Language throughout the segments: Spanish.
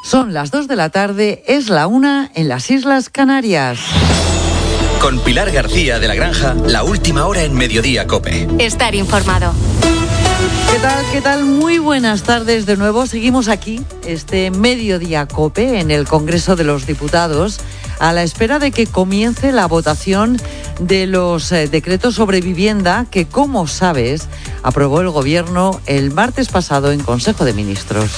Son las 2 de la tarde, es la 1 en las Islas Canarias. Con Pilar García de la Granja, la última hora en Mediodía COPE. Estar informado. ¿Qué tal? Muy buenas tardes de nuevo. Seguimos aquí, Mediodía COPE, en el Congreso de los Diputados, a la espera de que comience la votación de los decretos sobre vivienda que, como sabes, aprobó el Gobierno el martes pasado en Consejo de Ministros.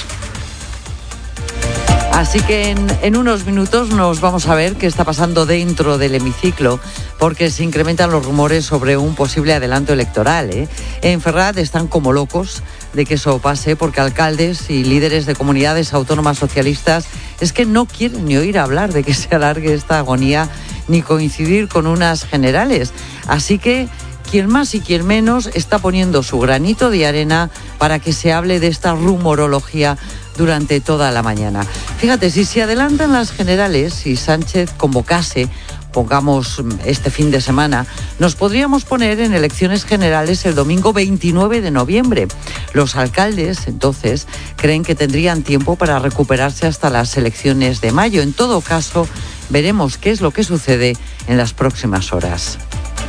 Así que en unos minutos nos vamos a ver qué está pasando dentro del hemiciclo, porque se incrementan los rumores sobre un posible adelanto electoral. En Ferraz están como locos de que eso pase, porque alcaldes y líderes de comunidades autónomas socialistas es que no quieren ni oír hablar de que se alargue esta agonía ni coincidir con unas generales. Así que quien más y quien menos está poniendo su granito de arena para que se hable de esta rumorología durante toda la mañana. Fíjate, si se adelantan las generales, si Sánchez convocase, pongamos este fin de semana, nos podríamos poner en elecciones generales el domingo 29 de noviembre. Los alcaldes, entonces, creen que tendrían tiempo para recuperarse hasta las elecciones de mayo. En todo caso, veremos qué es lo que sucede en las próximas horas.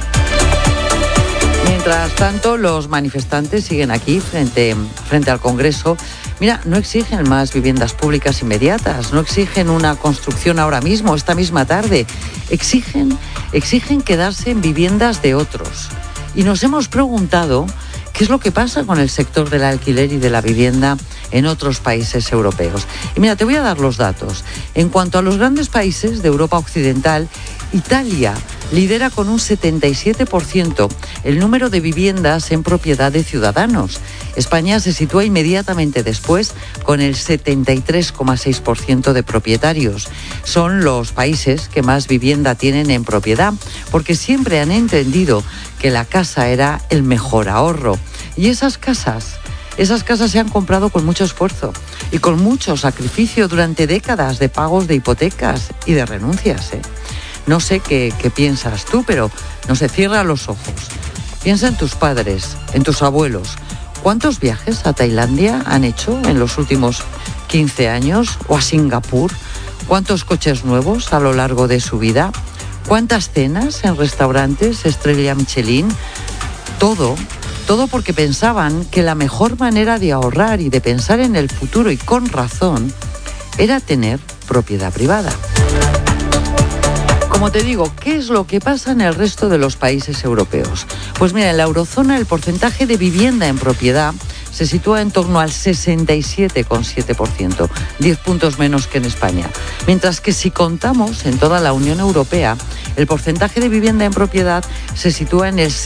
Mientras tanto, los manifestantes siguen aquí frente al Congreso. Mira, no exigen más viviendas públicas inmediatas, no exigen una construcción ahora mismo, esta misma tarde. Exigen quedarse en viviendas de otros. Y nos hemos preguntado qué es lo que pasa con el sector del alquiler y de la vivienda en otros países europeos. Y mira, te voy a dar los datos. En cuanto a los grandes países de Europa Occidental, Italia lidera con un 77% el número de viviendas en propiedad de ciudadanos. España se sitúa inmediatamente después con el 73,6% de propietarios. Son los países que más vivienda tienen en propiedad, porque siempre han entendido que la casa era el mejor ahorro. Y esas casas se han comprado con mucho esfuerzo y con mucho sacrificio durante décadas de pagos de hipotecas y de renuncias. No sé qué piensas tú, pero no se cierra los ojos. Piensa en tus padres, en tus abuelos. ¿Cuántos viajes a Tailandia han hecho en los últimos 15 años? ¿O a Singapur? ¿Cuántos coches nuevos a lo largo de su vida? ¿Cuántas cenas en restaurantes estrella Michelin? Todo porque pensaban que la mejor manera de ahorrar y de pensar en el futuro, y con razón, era tener propiedad privada. Como te digo, ¿qué es lo que pasa en el resto de los países europeos? Pues mira, en la eurozona el porcentaje de vivienda en propiedad se sitúa en torno al 67,7%, 10 puntos menos que en España. Mientras que si contamos en toda la Unión Europea, el porcentaje de vivienda en propiedad se sitúa en el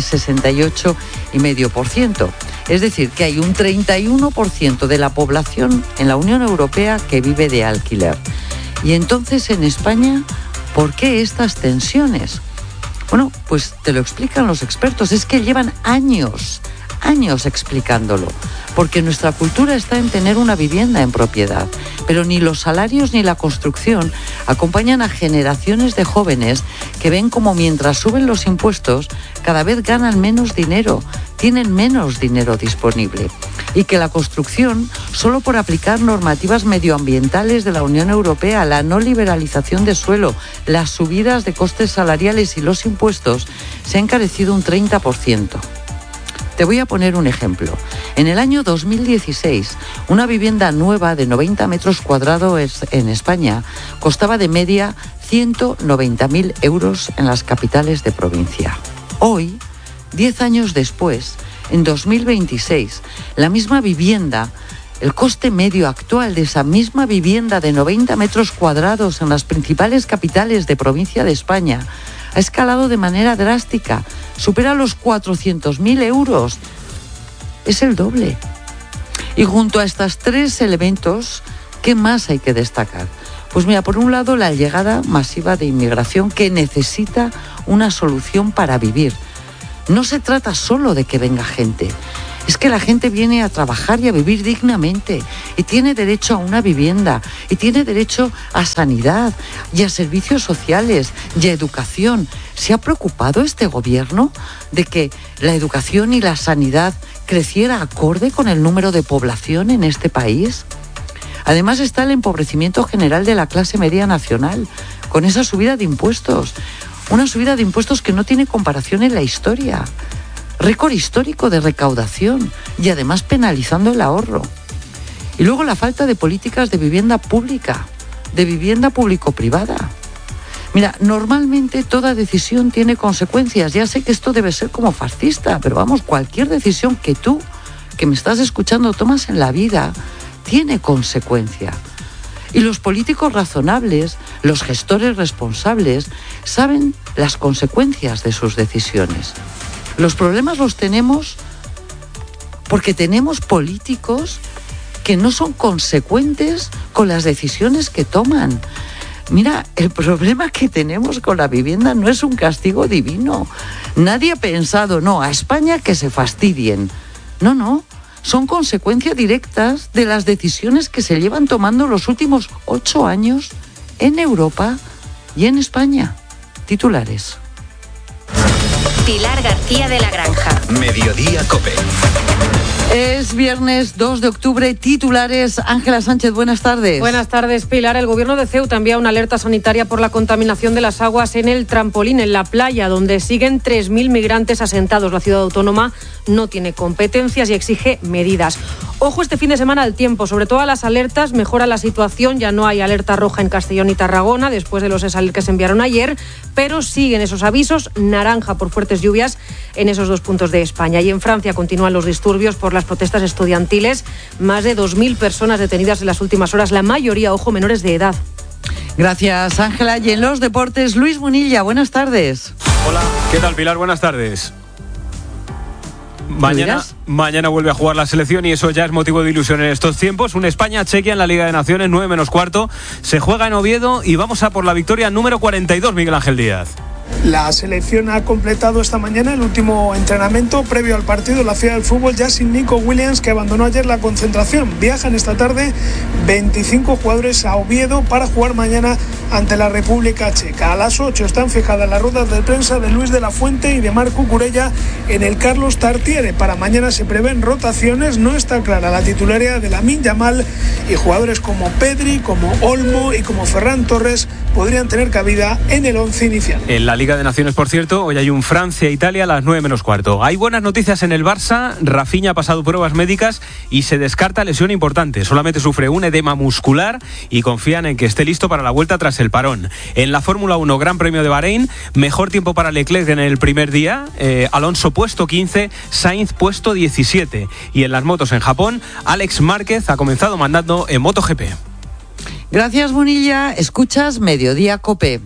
68,5%. Es decir, que hay un 31% de la población en la Unión Europea que vive de alquiler. Y entonces en España, ¿por qué estas tensiones? Bueno, pues te lo explican los expertos. Es que llevan años explicándolo, porque nuestra cultura está en tener una vivienda en propiedad, pero ni los salarios ni la construcción acompañan a generaciones de jóvenes que ven como mientras suben los impuestos cada vez ganan menos dinero, tienen menos dinero disponible, y que la construcción, solo por aplicar normativas medioambientales de la Unión Europea, la no liberalización de suelo, las subidas de costes salariales y los impuestos, se ha encarecido un 30%. Te voy a poner un ejemplo. En el año 2016, una vivienda nueva de 90 metros cuadrados en España costaba de media 190.000 euros en las capitales de provincia. Hoy, 10 años después, en 2026, la misma vivienda, el coste medio actual de esa misma vivienda de 90 metros cuadrados en las principales capitales de provincia de España ha escalado de manera drástica, supera los 400.000 euros. Es el doble. Y junto a estos tres elementos, ¿qué más hay que destacar? Pues mira, por un lado, la llegada masiva de inmigración que necesita una solución para vivir. No se trata solo de que venga gente. Es que la gente viene a trabajar y a vivir dignamente y tiene derecho a una vivienda y tiene derecho a sanidad y a servicios sociales y a educación. ¿Se ha preocupado este gobierno de que la educación y la sanidad creciera acorde con el número de población en este país? Además está el empobrecimiento general de la clase media nacional, con esa subida de impuestos. Una subida de impuestos que no tiene comparación en la historia. Récord histórico de recaudación y además penalizando el ahorro. Y luego la falta de políticas de vivienda pública, de vivienda público-privada. Mira, normalmente toda decisión tiene consecuencias. Ya sé que esto debe ser como fascista, pero vamos, cualquier decisión que tú, que me estás escuchando, tomas en la vida, tiene consecuencia. Y los políticos razonables, los gestores responsables, saben las consecuencias de sus decisiones. Los problemas los tenemos porque tenemos políticos que no son consecuentes con las decisiones que toman. Mira, el problema que tenemos con la vivienda no es un castigo divino. Nadie ha pensado, no, a España que se fastidien. No, son consecuencias directas de las decisiones que se llevan tomando los últimos 8 años en Europa y en España. Titulares. Pilar García de la Granja. Mediodía COPE. Es viernes 2 de octubre, titulares. Ángela Sánchez, buenas tardes. Buenas tardes, Pilar. El gobierno de Ceuta envía una alerta sanitaria por la contaminación de las aguas en el Trampolín, en la playa, donde siguen 3.000 migrantes asentados. La ciudad autónoma no tiene competencias y exige medidas. Ojo este fin de semana al tiempo, sobre todo a las alertas. Mejora la situación, ya no hay alerta roja en Castellón y Tarragona, después de los ESALER que se enviaron ayer, pero siguen esos avisos naranja por fuertes lluvias en esos 2 puntos de España. Y en Francia continúan los disturbios por las protestas estudiantiles. Más de 2.000 personas detenidas en las últimas horas, la mayoría, ojo, menores de edad. Gracias, Ángela. Y en los deportes, Luis Munilla, buenas tardes. Hola, ¿qué tal, Pilar? Buenas tardes. Mañana vuelve a jugar la selección y eso ya es motivo de ilusión en estos tiempos. Un España-Chequia en la Liga de Naciones, 9 menos cuarto. Se juega en Oviedo y vamos a por la victoria número 42, Miguel Ángel Díaz. La selección ha completado esta mañana el último entrenamiento previo al partido en la Ciudad del Fútbol, ya sin Nico Williams, que abandonó ayer la concentración. Viajan esta tarde 25 jugadores a Oviedo para jugar mañana ante la República Checa. A las 8 están fijadas las ruedas de prensa de Luis de la Fuente y de Marc Cucurella en el Carlos Tartiere. Para mañana se prevén rotaciones, no está clara la titularidad de Lamine Yamal y jugadores como Pedri, como Olmo y como Ferran Torres podrían tener cabida en el 11 inicial. En la Liga de Naciones, por cierto, hoy hay un Francia-Italia a las 9 menos cuarto. Hay buenas noticias en el Barça. Rafinha ha pasado pruebas médicas y se descarta lesión importante. Solamente sufre un edema muscular y confían en que esté listo para la vuelta tras el parón. En la Fórmula 1, Gran Premio de Bahrein, mejor tiempo para Leclerc en el primer día. Alonso puesto 15, Sainz puesto 17. Y en las motos en Japón, Alex Márquez ha comenzado mandando en MotoGP. Gracias, Munilla. Escuchas Mediodía COPE.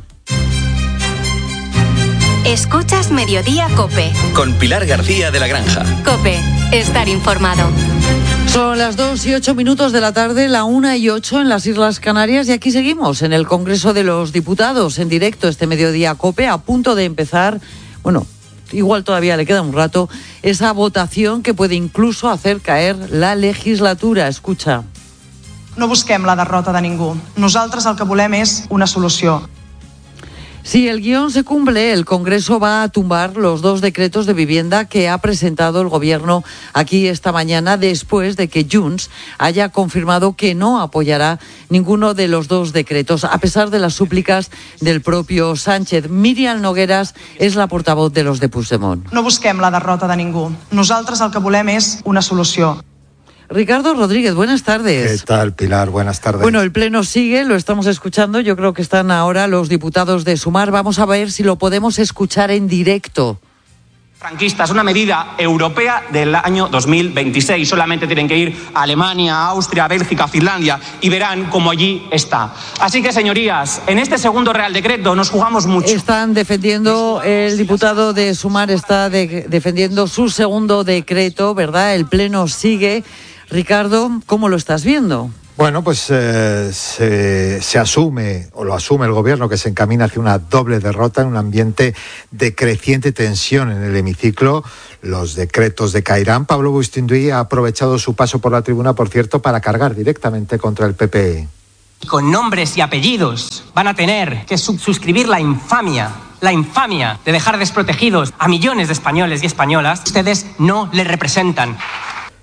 Escuchas Mediodía COPE. Con Pilar García de la Granja. COPE, estar informado. Son las 2:08 de la tarde, la 1:08 en las Islas Canarias, y aquí seguimos en el Congreso de los Diputados, en directo este Mediodía COPE, a punto de empezar, bueno, igual todavía le queda un rato, esa votación que puede incluso hacer caer la legislatura. Escucha. No busquem la derrota de ningú. Nosaltres el que volem és una solució. Si el guión se cumple, el Congreso va a tumbar los 2 decretos de vivienda que ha presentado el Gobierno aquí esta mañana, después de que Junts haya confirmado que no apoyará ninguno de los 2 decretos, a pesar de las súplicas del propio Sánchez. Míriam Nogueras es la portavoz de los de Puigdemont. No busquem la derrota de ningú. Nosaltres el que volem és una solució. Ricardo Rodríguez, buenas tardes. ¿Qué tal, Pilar? Buenas tardes. Bueno, el Pleno sigue, lo estamos escuchando. Yo creo que están ahora los diputados de Sumar. Vamos a ver si lo podemos escuchar en directo. Franquista es una medida europea del año 2026. Solamente tienen que ir a Alemania, Austria, Bélgica, Finlandia y verán cómo allí está. Así que, señorías, en este segundo Real Decreto nos jugamos mucho. Están defendiendo, el diputado de Sumar está defendiendo su segundo decreto, ¿verdad? El Pleno sigue. Ricardo, ¿cómo lo estás viendo? Bueno, pues se asume, o lo asume el Gobierno, que se encamina hacia una doble derrota en un ambiente de creciente tensión en el hemiciclo. Los decretos decaerán. Pablo Bustinduy ha aprovechado su paso por la tribuna, por cierto, para cargar directamente contra el PP. Con nombres y apellidos van a tener que suscribir la infamia de dejar desprotegidos a millones de españoles y españolas. Ustedes no le representan.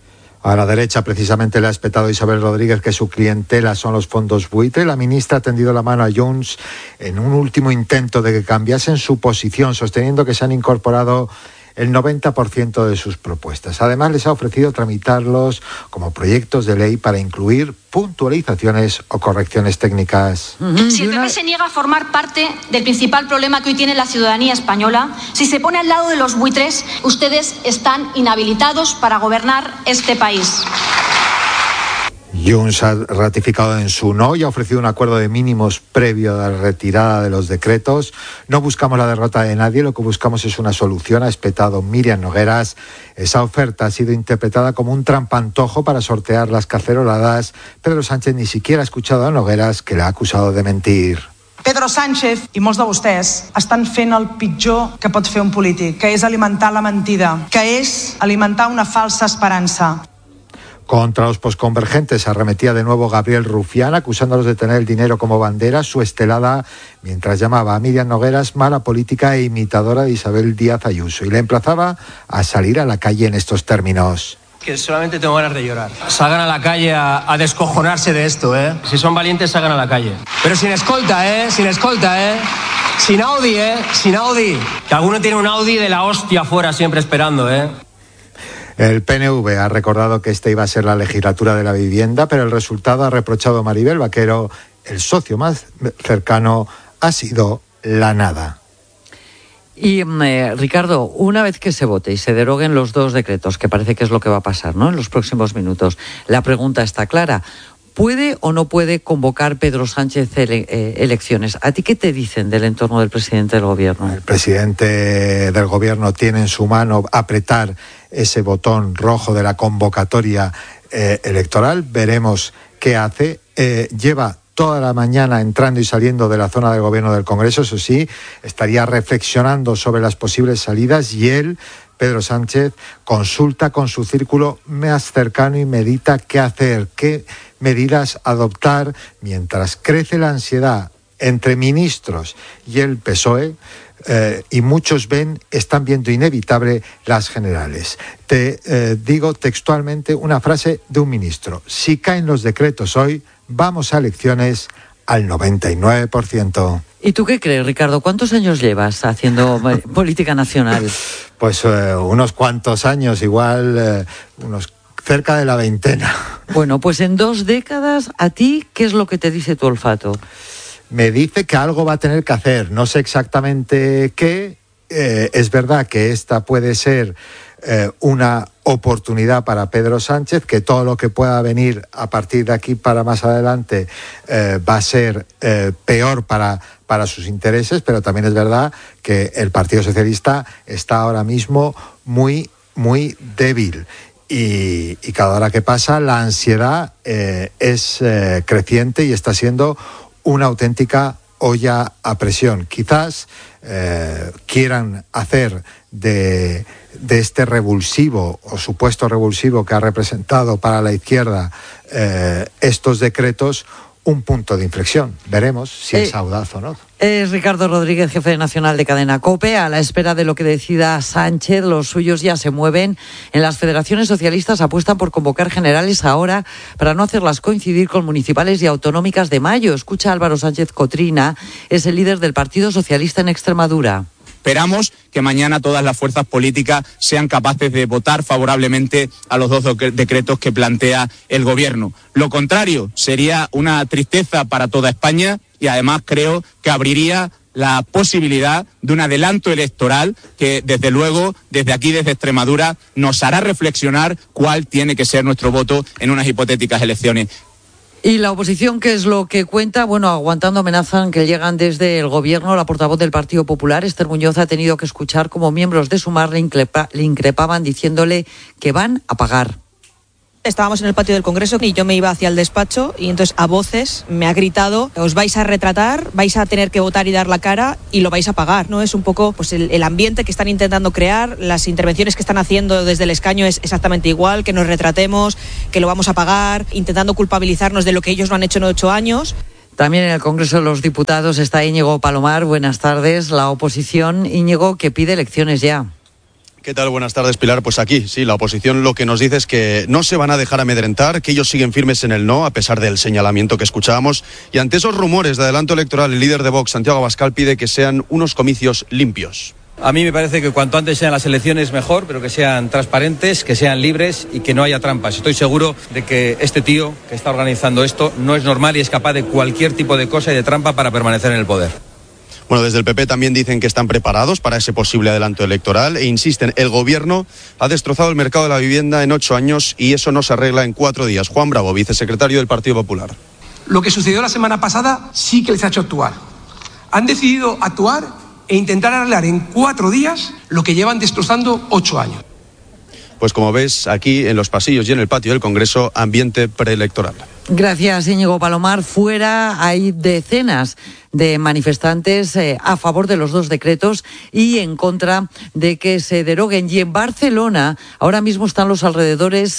A la derecha precisamente le ha espetado Isabel Rodríguez que su clientela son los fondos buitre. La ministra ha tendido la mano a Junts en un último intento de que cambiasen su posición, sosteniendo que se han incorporado el 90% de sus propuestas. Además, les ha ofrecido tramitarlos como proyectos de ley para incluir puntualizaciones o correcciones técnicas. Si el PP se niega a formar parte del principal problema que hoy tiene la ciudadanía española, si se pone al lado de los buitres, ustedes están inhabilitados para gobernar este país. Junts ha ratificado en su no y ha ofrecido un acuerdo de mínimos previo a la retirada de los decretos. No buscamos la derrota de nadie, lo que buscamos es una solución, ha espetado Míriam Nogueras. Esa oferta ha sido interpretada como un trampantojo para sortear las caceroladas. Pedro Sánchez ni siquiera ha escuchado a Nogueras, que le ha acusado de mentir. Pedro Sánchez i molts de vostès estan fent el pitjor que pot fer un polític, que és alimentar la mentida, que és alimentar una falsa esperança. Contra los posconvergentes arremetía de nuevo Gabriel Rufián, acusándolos de tener el dinero como bandera, su estelada, mientras llamaba a Míriam Nogueras mala política e imitadora de Isabel Díaz Ayuso, y le emplazaba a salir a la calle en estos términos. Que solamente tengo ganas de llorar. Salgan a la calle a descojonarse de esto, ¿eh? Si son valientes, salgan a la calle. Pero sin escolta, ¿eh? Sin escolta, ¿eh? Sin Audi, ¿eh? Sin Audi. Que alguno tiene un Audi de la hostia afuera siempre esperando, ¿eh? El PNV ha recordado que esta iba a ser la legislatura de la vivienda, pero el resultado, ha reprochado a Maribel Vaquero, el socio más cercano, ha sido la nada. Y Ricardo, una vez que se vote y se deroguen los dos decretos, que parece que es lo que va a pasar, ¿no?, en los próximos minutos, la pregunta está clara. ¿Puede o no puede convocar Pedro Sánchez elecciones? ¿A ti qué te dicen del entorno del presidente del gobierno? El presidente del gobierno tiene en su mano apretar ese botón rojo de la convocatoria electoral. Veremos qué hace. Lleva toda la mañana entrando y saliendo de la zona del gobierno del Congreso, eso sí, estaría reflexionando sobre las posibles salidas, y él, Pedro Sánchez, consulta con su círculo más cercano y medita qué hacer, qué medidas adoptar, mientras crece la ansiedad entre ministros y el PSOE, y muchos están viendo inevitable las generales. Te digo textualmente una frase de un ministro: si caen los decretos hoy, vamos a elecciones al 99%. ¿Y tú qué crees, Ricardo? ¿Cuántos años llevas haciendo política nacional? Pues unos cuantos años, igual unos cerca de la veintena. Bueno, pues en 2 décadas, ¿a ti qué es lo que te dice tu olfato? Me dice que algo va a tener que hacer, no sé exactamente qué. Es verdad que esta puede ser una oportunidad para Pedro Sánchez, que todo lo que pueda venir a partir de aquí para más adelante va a ser peor para sus intereses, pero también es verdad que el Partido Socialista está ahora mismo muy, muy débil. Y cada hora que pasa la ansiedad es creciente y está siendo una auténtica olla a presión. Quizás quieran hacer de este revulsivo o supuesto revulsivo que ha representado para la izquierda estos decretos un punto de inflexión. Veremos si es audaz o no. Es Ricardo Rodríguez, jefe nacional de Cadena COPE. A la espera de lo que decida Sánchez, los suyos ya se mueven. En las federaciones socialistas apuestan por convocar generales ahora para no hacerlas coincidir con municipales y autonómicas de mayo. Escucha a Álvaro Sánchez Cotrina, es el líder del Partido Socialista en Extremadura. Esperamos que mañana todas las fuerzas políticas sean capaces de votar favorablemente a los 2 decretos que plantea el Gobierno. Lo contrario sería una tristeza para toda España y además creo que abriría la posibilidad de un adelanto electoral que, desde luego, desde aquí, desde Extremadura, nos hará reflexionar cuál tiene que ser nuestro voto en unas hipotéticas elecciones. ¿Y la oposición qué es lo que cuenta? Bueno, aguantando amenazan que llegan desde el gobierno. La portavoz del Partido Popular, Esther Muñoz, ha tenido que escuchar cómo miembros de Sumar le increpaban diciéndole que van a pagar. Estábamos en el patio del Congreso y yo me iba hacia el despacho y entonces a voces me ha gritado: os vais a retratar, vais a tener que votar y dar la cara y lo vais a pagar, ¿no? Es un poco pues el ambiente que están intentando crear, las intervenciones que están haciendo desde el escaño es exactamente igual, que nos retratemos, que lo vamos a pagar, intentando culpabilizarnos de lo que ellos no han hecho en 8 años. También en el Congreso de los Diputados está Íñigo Palomar. Buenas tardes. La oposición, Íñigo, que pide elecciones ya. ¿Qué tal? Buenas tardes, Pilar. Pues aquí, sí, la oposición lo que nos dice es que no se van a dejar amedrentar, que ellos siguen firmes en el no, a pesar del señalamiento que escuchábamos. Y ante esos rumores de adelanto electoral, el líder de Vox, Santiago Abascal, pide que sean unos comicios limpios. A mí me parece que cuanto antes sean las elecciones mejor, pero que sean transparentes, que sean libres y que no haya trampas. Estoy seguro de que este tío que está organizando esto no es normal y es capaz de cualquier tipo de cosa y de trampa para permanecer en el poder. Bueno, desde el PP también dicen que están preparados para ese posible adelanto electoral e insisten, el gobierno ha destrozado el mercado de la vivienda en 8 años y eso no se arregla en 4 días. Juan Bravo, vicesecretario del Partido Popular. Lo que sucedió la semana pasada sí que les ha hecho actuar. Han decidido actuar e intentar arreglar en 4 días lo que llevan destrozando 8 años. Pues como ves, aquí en los pasillos y en el patio del Congreso, ambiente preelectoral. Gracias, Íñigo Palomar. Fuera hay decenas de manifestantes a favor de los 2 decretos y en contra de que se deroguen. Y en Barcelona ahora mismo están los alrededores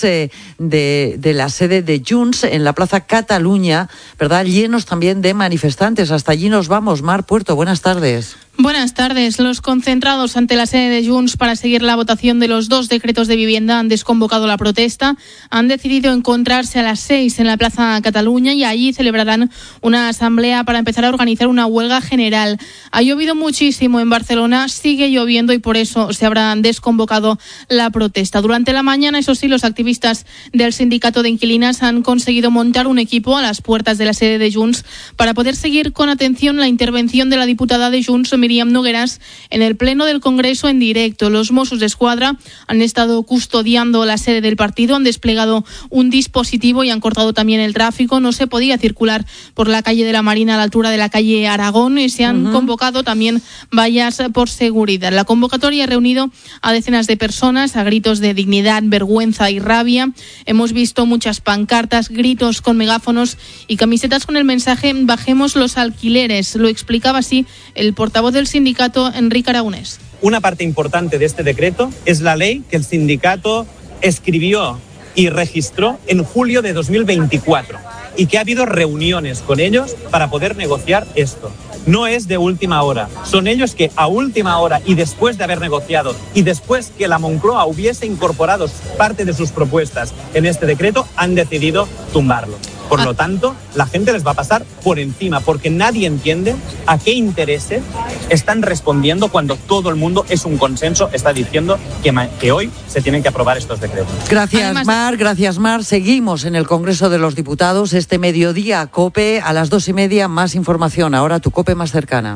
de la sede de Junts en la Plaza Cataluña, ¿verdad? Llenos también de manifestantes. Hasta allí nos vamos. Mar Puerto, buenas tardes. Buenas tardes. Los concentrados ante la sede de Junts para seguir la votación de los 2 decretos de vivienda han desconvocado la protesta. Han decidido encontrarse a las 6 en la Plaza Cataluña y allí celebrarán una asamblea para empezar a organizar una huelga general. Ha llovido muchísimo en Barcelona, sigue lloviendo y por eso se habrá desconvocado la protesta. Durante la mañana, eso sí, los activistas del sindicato de inquilinas han conseguido montar un equipo a las puertas de la sede de Junts para poder seguir con atención la intervención de la diputada de Junts, Míriam Nogueras, en el Pleno del Congreso en directo. Los Mossos d'Esquadra han estado custodiando la sede del partido, han desplegado un dispositivo y han cortado también el tráfico. No se podía circular por la calle de la Marina a la altura de la calle Aragón y se han convocado también vallas por seguridad. La convocatoria ha reunido a decenas de personas a gritos de dignidad, vergüenza y rabia. Hemos visto muchas pancartas, gritos con megáfonos y camisetas con el mensaje "Bajemos los alquileres". Lo explicaba así el portavoz del sindicato, Enrique Aragonés. Una parte importante de este decreto es la ley que el sindicato escribió y registró en julio de 2024 y que ha habido reuniones con ellos para poder negociar esto. No es de última hora, son ellos que a última hora y después de haber negociado y después que la Moncloa hubiese incorporado parte de sus propuestas en este decreto, han decidido tumbarlo. Por lo tanto, la gente les va a pasar por encima, porque nadie entiende a qué intereses están respondiendo cuando todo el mundo es un consenso, está diciendo que hoy se tienen que aprobar estos decretos. Gracias, Mar. Gracias, Mar. Seguimos en el Congreso de los Diputados. Este mediodía, COPE, a las 2:30, más información. Ahora tu COPE más cercana.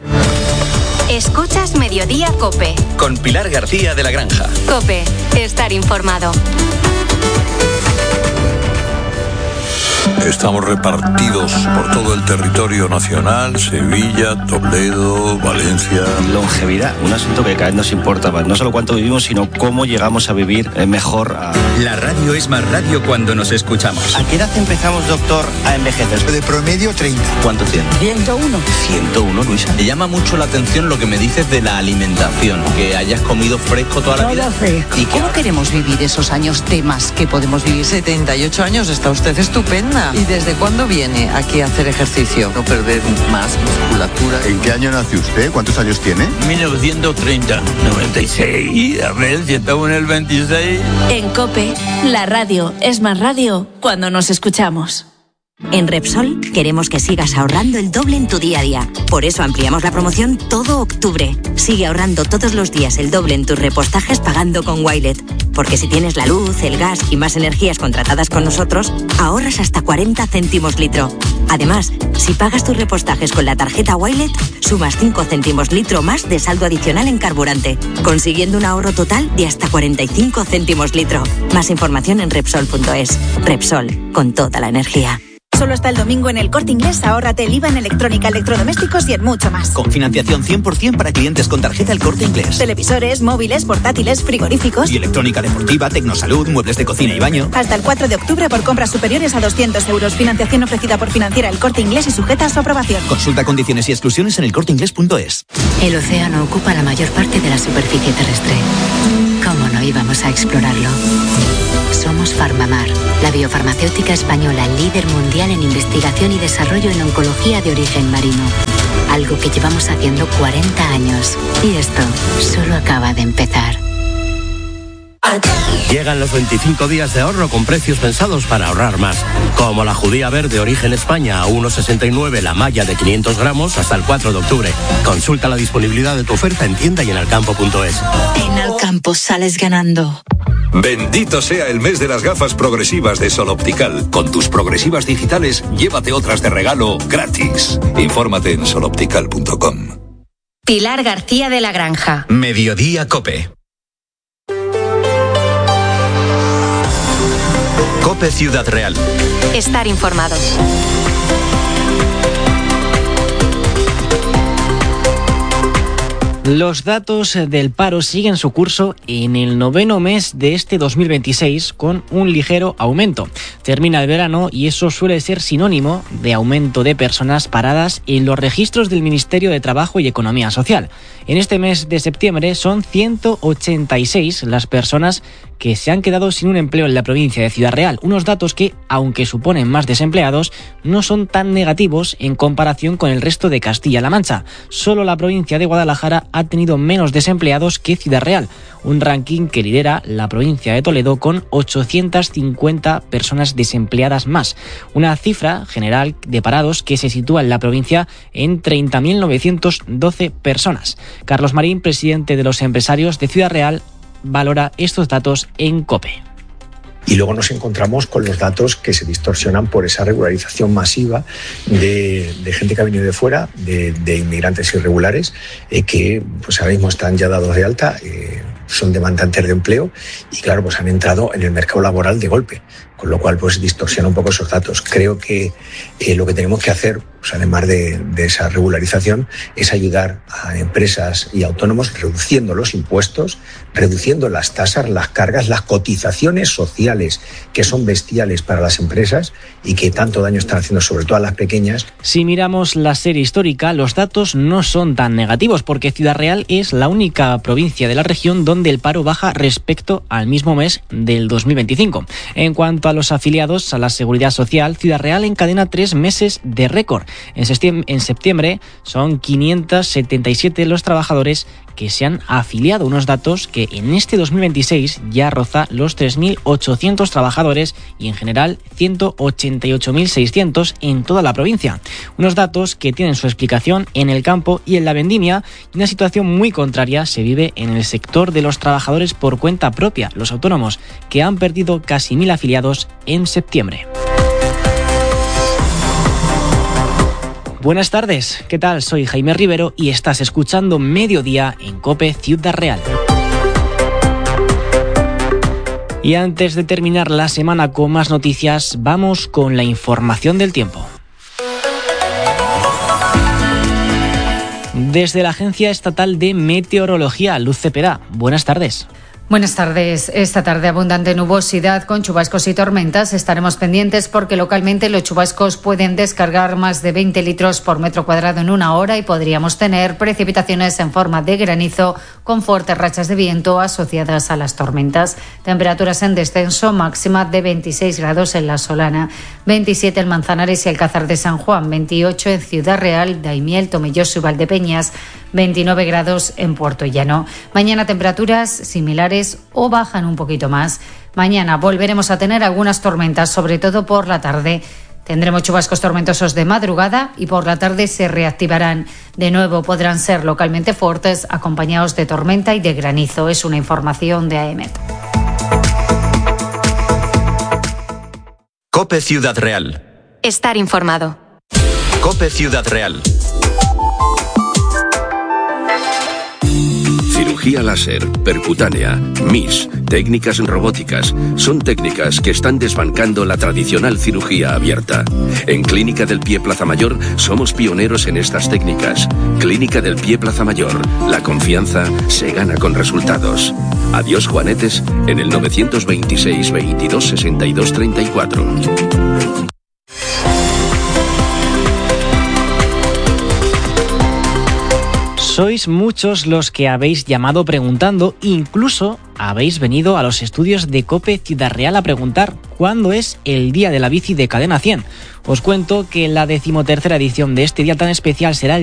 Escuchas Mediodía COPE. Con Pilar García de la Granja. COPE, estar informado. Estamos repartidos por todo el territorio nacional, Sevilla, Toledo, Valencia. Longevidad, un asunto que cada vez nos importa más. No solo cuánto vivimos, sino cómo llegamos a vivir mejor. La radio es más radio cuando nos escuchamos. ¿A qué edad empezamos, doctor, a envejecer? De promedio 30. ¿Cuánto tiene? 101. 101, Luisa. Me llama mucho la atención lo que me dices de la alimentación, que hayas comido fresco toda la vida. ¿Y cómo queremos vivir esos años temas que podemos vivir? 78 años, está usted estupenda. ¿Y desde cuándo viene aquí a hacer ejercicio? No perder más musculatura. ¿En qué año nació usted? ¿Cuántos años tiene? 1930, 96, a ver, 101 el 26. En COPE, la radio es más radio cuando nos escuchamos. En Repsol queremos que sigas ahorrando el doble en tu día a día. Por eso ampliamos la promoción todo octubre. Sigue ahorrando todos los días el doble en tus repostajes pagando con Wilet. Porque si tienes la luz, el gas y más energías contratadas con nosotros, ahorras hasta 40 céntimos litro. Además, si pagas tus repostajes con la tarjeta Wilet, sumas 5 céntimos litro más de saldo adicional en carburante, consiguiendo un ahorro total de hasta 45 céntimos litro. Más información en Repsol.es. Repsol, con toda la energía. Solo hasta el domingo en El Corte Inglés, ahórrate el IVA en electrónica, electrodomésticos y en mucho más. Con financiación 100% para clientes con tarjeta El Corte Inglés. Televisores, móviles, portátiles, frigoríficos. Y electrónica deportiva, tecnosalud, muebles de cocina y baño. Hasta el 4 de octubre por compras superiores a 200 euros. Financiación ofrecida por Financiera El Corte Inglés y sujeta a su aprobación. Consulta condiciones y exclusiones en elcorteinglés.es. El océano ocupa la mayor parte de la superficie terrestre. ¿Cómo no íbamos a explorarlo? Somos Farmamar, la biofarmacéutica española líder mundial en investigación y desarrollo en oncología de origen marino. Algo que llevamos haciendo 40 años. Y esto solo acaba de empezar. Llegan los 25 días de ahorro con precios pensados para ahorrar más. Como la judía verde origen España a 1,69 la malla de 500 gramos hasta el 4 de octubre. Consulta la disponibilidad de tu oferta en tienda y en alcampo.es. En Alcampo sales ganando. Bendito sea el mes de las gafas progresivas de Sol Optical. Con tus progresivas digitales, llévate otras de regalo gratis. Infórmate en soloptical.com. Pilar García de la Granja. Mediodía COPE. COPE Ciudad Real. Estar informado. Los datos del paro siguen su curso en el 9º mes de este 2026 con un ligero aumento. Termina el verano y eso suele ser sinónimo de aumento de personas paradas en los registros del Ministerio de Trabajo y Economía Social. En este mes de septiembre son 186 las personas que se han quedado sin un empleo en la provincia de Ciudad Real. Unos datos que, aunque suponen más desempleados, no son tan negativos en comparación con el resto de Castilla-La Mancha. Solo la provincia de Guadalajara ha tenido menos desempleados que Ciudad Real, un ranking que lidera la provincia de Toledo con 850 personas desempleadas más. Una cifra general de parados que se sitúa en la provincia en 30.912 personas. Carlos Marín, presidente de los empresarios de Ciudad Real, valora estos datos en COPE. Y luego nos encontramos con los datos que se distorsionan por esa regularización masiva de gente que ha venido de fuera, de inmigrantes irregulares, que pues ahora mismo están ya dados de alta, son demandantes de empleo y claro, pues han entrado en el mercado laboral de golpe, con lo cual pues distorsiona un poco esos datos. Creo que lo que tenemos que hacer, pues, además de esa regularización, es ayudar a empresas y autónomos reduciendo los impuestos, reduciendo las tasas, las cargas, las cotizaciones sociales que son bestiales para las empresas y que tanto daño están haciendo sobre todo a las pequeñas. Si miramos la serie histórica, los datos no son tan negativos porque Ciudad Real es la única provincia de la región donde el paro baja respecto al mismo mes del 2025. En cuanto a los afiliados a la Seguridad Social, Ciudad Real encadena 3 meses de récord. En septiembre son 577 los trabajadores que se han afiliado, unos datos que en este 2026 ya roza los 3.800 trabajadores y en general 188.600 en toda la provincia. Unos datos que tienen su explicación en el campo y en la vendimia, y una situación muy contraria se vive en el sector de los trabajadores por cuenta propia, los autónomos, que han perdido casi 1.000 afiliados en septiembre. Buenas tardes, ¿qué tal? Soy Jaime Rivero y estás escuchando Mediodía en COPE Ciudad Real. Y antes de terminar la semana con más noticias, vamos con la información del tiempo. Desde la Agencia Estatal de Meteorología, Luz Cepeda, buenas tardes. Buenas tardes. Esta tarde abundante nubosidad con chubascos y tormentas. Estaremos pendientes porque localmente los chubascos pueden descargar más de 20 litros por metro cuadrado en una hora y podríamos tener precipitaciones en forma de granizo con fuertes rachas de viento asociadas a las tormentas. Temperaturas en descenso, máxima de 26 grados en La Solana, 27 en Manzanares y Alcázar de San Juan, 28 en Ciudad Real, Daimiel, Tomelloso y Valdepeñas, 29 grados en Puerto Llano. Mañana temperaturas similares o bajan un poquito más. Mañana volveremos a tener algunas tormentas, sobre todo por la tarde. Tendremos chubascos tormentosos de madrugada y por la tarde se reactivarán. De nuevo podrán ser localmente fuertes, acompañados de tormenta y de granizo. Es una información de AEMET. COPE Ciudad Real. Estar informado. COPE Ciudad Real. Cirugía láser, percutánea, MIS, técnicas robóticas, son técnicas que están desbancando la tradicional cirugía abierta. En Clínica del Pie Plaza Mayor somos pioneros en estas técnicas. Clínica del Pie Plaza Mayor, la confianza se gana con resultados. Adiós juanetes en el 926 22 62 34. Sois muchos los que habéis llamado preguntando, incluso habéis venido a los estudios de COPE Ciudad Real a preguntar cuándo es el Día de la Bici de Cadena 100. Os cuento que la 13ª edición de este día tan especial será el